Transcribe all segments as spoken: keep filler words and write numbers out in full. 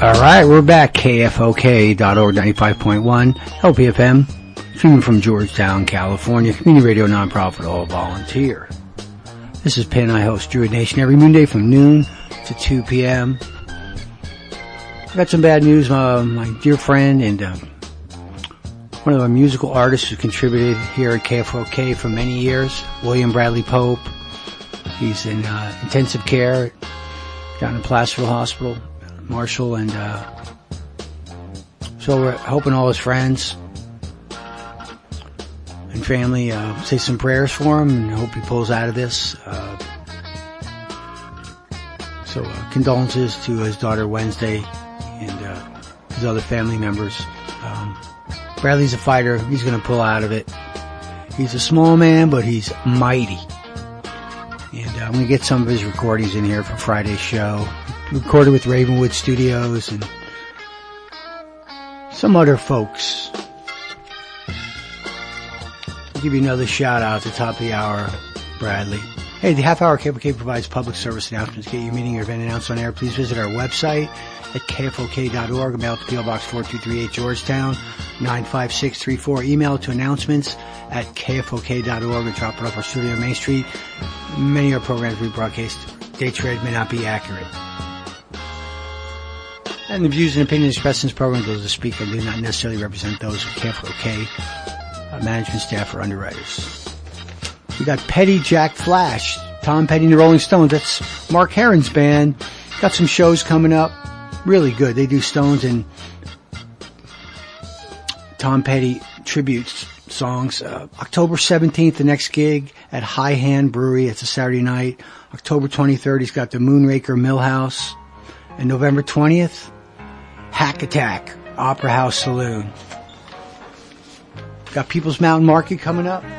Alright, we're back. K F O K dot org, ninety-five point one, L P F M, streaming from Georgetown, California, community radio, nonprofit, all volunteer. This is Penn. I host Druid Nation every Monday from noon to two p.m. I got some bad news. Uh, my dear friend and uh, one of our musical artists who contributed here at K F O K for many years, William Bradley Pope. He's in uh, intensive care down in Placerville Hospital, Marshall, and uh, so we're hoping all his friends and family uh, say some prayers for him and hope he pulls out of this. Uh, so uh, condolences to his daughter Wednesday and uh, his other family members. Um, Bradley's a fighter. He's going to pull out of it. He's a small man, but he's mighty. And uh, I'm going to get some of his recordings in here for Friday's show. Recorded with Ravenwood Studios and some other folks. I'll give you another shout out at the top of the hour, Bradley. Hey, the half hour K F O K provides public service announcements. Get your meeting or event announced on air. Please visit our website at K F O K dot org. Mail to P O Box four two three eight, Georgetown, nine five six three four. Email to announcements at K F O K dot org or drop it off our studio on Main Street. Many of our programs rebroadcast. Dates read may not be accurate. And the views and opinions expressed in this program, those of the speaker, do not necessarily represent those of K F O K, uh, management staff, or underwriters. We got Petty Jack Flash, Tom Petty and the Rolling Stones. That's Mark Herron's band. Got some shows coming up. Really good. They do Stones and Tom Petty tribute songs. Uh, October seventeenth, the next gig at High Hand Brewery. It's a Saturday night. October twenty-third, he's got the Moonraker Millhouse. And November twentieth, Hack Attack, Opera House Saloon. Got People's Mountain Market coming up.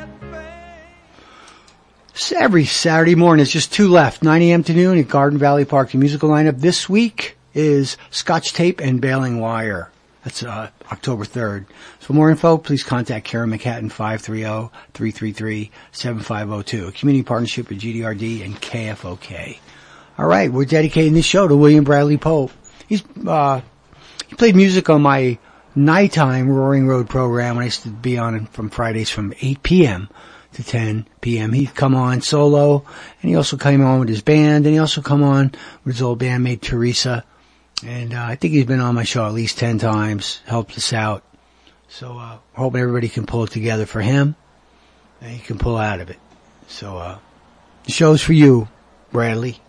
Every Saturday morning, there's just two left, nine a.m. to noon at Garden Valley Park. The musical lineup this week is Scotch Tape and Baling Wire. That's uh, October third. So for more info, please contact Karen McHatton, five three zero, three three three, seven five zero two. A community partnership with G D R D and K F O K. All right, we're dedicating this show to William Bradley Pope. He's uh, he played music on my nighttime Roaring Road program when I used to be on from Fridays from eight p.m. to ten p.m. He'd come on solo, and he also came on with his band, and he also come on with his old bandmate Teresa. And uh, I think he's been on my show at least ten times, helped us out. So uh, hoping everybody can pull it together for him, and he can pull out of it. So uh, the show's for you, Bradley.